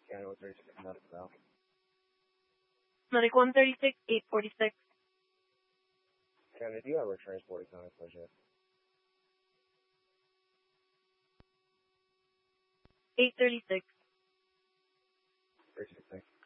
County 136, not south. Medic 136, 846. County, do you have a transport time budget? 836. 36, thanks.